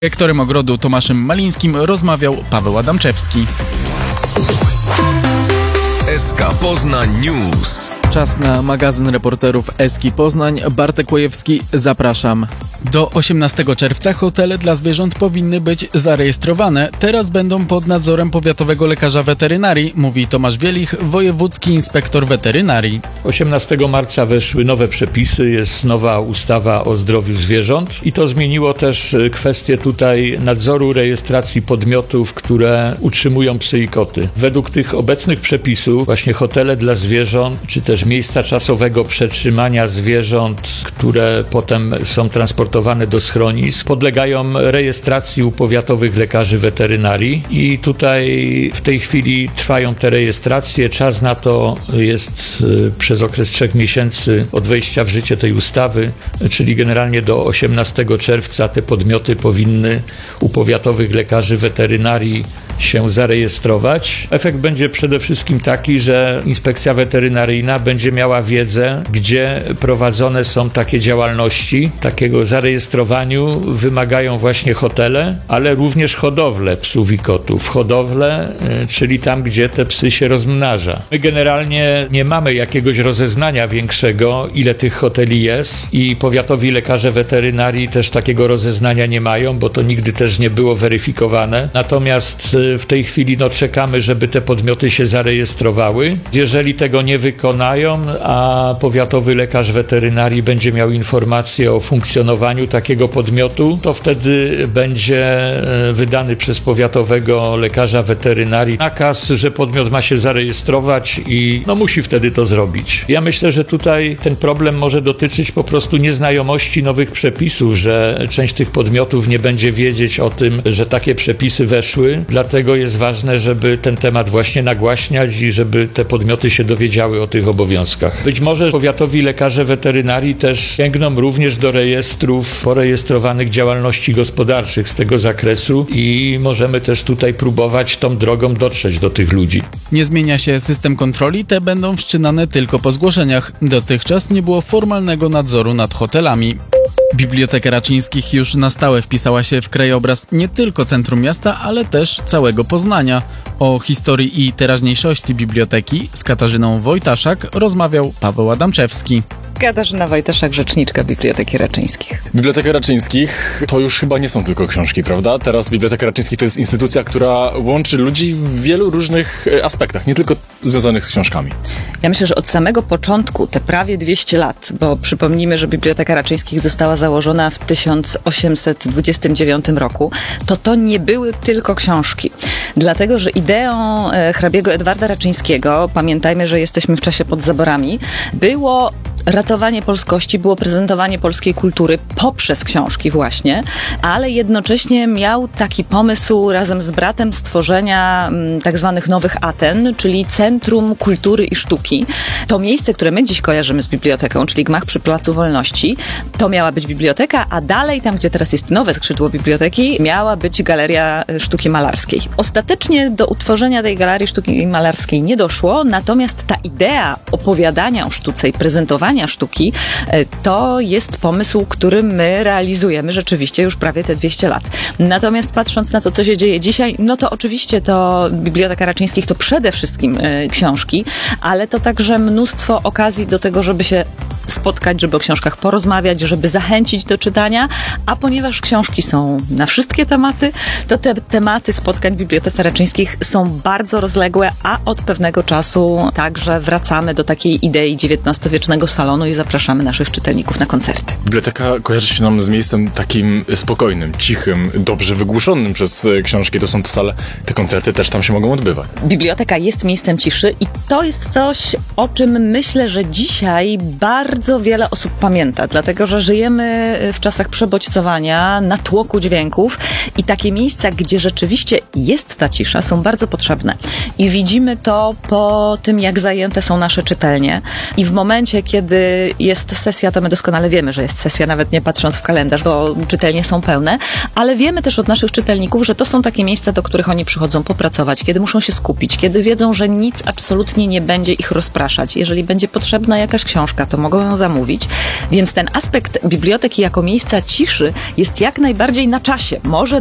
Dyrektorem ogrodu Tomaszem Malińskim rozmawiał Paweł Adamczewski. SK Poznań News. Czas na magazyn reporterów Eski Poznań. Bartek Łojewski, zapraszam. Do 18 czerwca hotele dla zwierząt powinny być zarejestrowane. Teraz będą pod nadzorem powiatowego lekarza weterynarii, mówi Tomasz Wielich, wojewódzki inspektor weterynarii. 18 marca weszły nowe przepisy, jest nowa ustawa o zdrowiu zwierząt i to zmieniło też kwestię tutaj nadzoru rejestracji podmiotów, które utrzymują psy i koty. Według tych obecnych przepisów właśnie hotele dla zwierząt, czy też miejsca czasowego przetrzymania zwierząt, które potem są transportowane do schronisk, podlegają rejestracji u powiatowych lekarzy weterynarii i tutaj w tej chwili trwają te rejestracje. Czas na to jest przez okres 3 miesięcy od wejścia w życie tej ustawy, czyli generalnie do 18 czerwca te podmioty powinny u powiatowych lekarzy weterynarii się zarejestrować. Efekt będzie przede wszystkim taki, że inspekcja weterynaryjna będzie miała wiedzę, gdzie prowadzone są takie działalności. Takiego zarejestrowaniu wymagają właśnie hotele, ale również hodowle psów i kotów. Hodowle, czyli tam, gdzie te psy się rozmnaża. My generalnie nie mamy jakiegoś rozeznania większego, ile tych hoteli jest i powiatowi lekarze weterynarii też takiego rozeznania nie mają, bo to nigdy też nie było weryfikowane. Natomiast w tej chwili czekamy, żeby te podmioty się zarejestrowały. Jeżeli tego nie wykonają, a powiatowy lekarz weterynarii będzie miał informację o funkcjonowaniu takiego podmiotu, to wtedy będzie wydany przez powiatowego lekarza weterynarii nakaz, że podmiot ma się zarejestrować i musi wtedy to zrobić. Ja myślę, że tutaj ten problem może dotyczyć po prostu nieznajomości nowych przepisów, że część tych podmiotów nie będzie wiedzieć o tym, że takie przepisy weszły, dlatego jest ważne, żeby ten temat właśnie nagłaśniać i żeby te podmioty się dowiedziały o tych obowiązkach. Być może powiatowi lekarze weterynarii też sięgną również do rejestrów porejestrowanych działalności gospodarczych z tego zakresu i możemy też tutaj próbować tą drogą dotrzeć do tych ludzi. Nie zmienia się system kontroli, te będą wszczynane tylko po zgłoszeniach. Dotychczas nie było formalnego nadzoru nad hotelami. Biblioteka Raczyńskich już na stałe wpisała się w krajobraz nie tylko centrum miasta, ale też całego Poznania. O historii i teraźniejszości biblioteki z Katarzyną Wojtaszak rozmawiał Paweł Adamczewski. Katarzyna Wojtaszak, rzeczniczka Biblioteki Raczyńskich. Biblioteka Raczyńskich to już chyba nie są tylko książki, prawda? Teraz Biblioteka Raczyńskich to jest instytucja, która łączy ludzi w wielu różnych aspektach, nie tylko związanych z książkami. Ja myślę, że od samego początku, te prawie 200 lat, bo przypomnijmy, że Biblioteka Raczyńskich została założona w 1829 roku, to nie były tylko książki. Dlatego, że ideą hrabiego Edwarda Raczyńskiego, pamiętajmy, że jesteśmy w czasie pod zaborami, było ratowanie polskości, było prezentowanie polskiej kultury poprzez książki właśnie, ale jednocześnie miał taki pomysł razem z bratem stworzenia tak zwanych nowych Aten, czyli Centrum Kultury i Sztuki. To miejsce, które my dziś kojarzymy z biblioteką, czyli gmach przy Placu Wolności, to miała być biblioteka, a dalej tam, gdzie teraz jest nowe skrzydło biblioteki, miała być Galeria Sztuki Malarskiej. Ostatecznie do utworzenia tej Galerii Sztuki Malarskiej nie doszło, natomiast ta idea opowiadania o sztuce i prezentowania sztuki, to jest pomysł, który my realizujemy rzeczywiście już prawie te 200 lat. Natomiast patrząc na to, co się dzieje dzisiaj, to oczywiście to Biblioteka Raczyńskich to przede wszystkim książki, ale to także mnóstwo okazji do tego, żeby się spotkać, żeby o książkach porozmawiać, żeby zachęcić do czytania, a ponieważ książki są na wszystkie tematy, to te tematy spotkań w Bibliotece Raczyńskich są bardzo rozległe, a od pewnego czasu także wracamy do takiej idei XIX-wiecznego salonu i zapraszamy naszych czytelników na koncerty. Biblioteka kojarzy się nam z miejscem takim spokojnym, cichym, dobrze wygłuszonym przez książki. To są te sale, te koncerty też tam się mogą odbywać. Biblioteka jest miejscem ciszy i to jest coś, o czym myślę, że dzisiaj bardzo wiele osób pamięta, dlatego że żyjemy w czasach przebodźcowania, natłoku dźwięków i takie miejsca, gdzie rzeczywiście jest ta cisza, są bardzo potrzebne. I widzimy to po tym, jak zajęte są nasze czytelnie. I w momencie, kiedy jest sesja, to my doskonale wiemy, że jest sesja, nawet nie patrząc w kalendarz, bo czytelnie są pełne, ale wiemy też od naszych czytelników, że to są takie miejsca, do których oni przychodzą popracować, kiedy muszą się skupić, kiedy wiedzą, że nic absolutnie nie będzie ich rozpraszać. Jeżeli będzie potrzebna jakaś książka, to mogą ją ją zamówić. Więc ten aspekt biblioteki jako miejsca ciszy jest jak najbardziej na czasie. Może